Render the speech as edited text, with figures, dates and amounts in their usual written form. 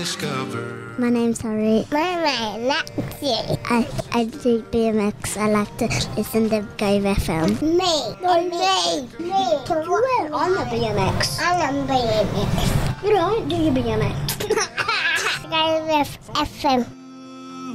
Discover. My name's Harry. My name's Lexi. I do BMX. I like to listen to Go FM. Me. Me. I'm a BMX. I'm a BMX. You don't do your BMX. Go FM.